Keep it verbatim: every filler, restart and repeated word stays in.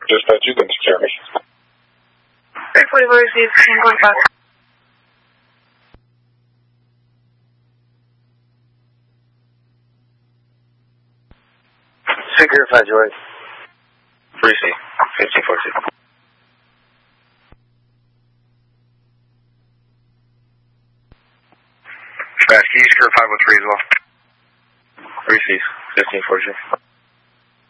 Dispatch, you can secure me. three forty-four received, ten forty-five. Secure five, George. three C, fifteen fourteen. Dispatch, can you secure five one three as well? three C, fifteen fourteen.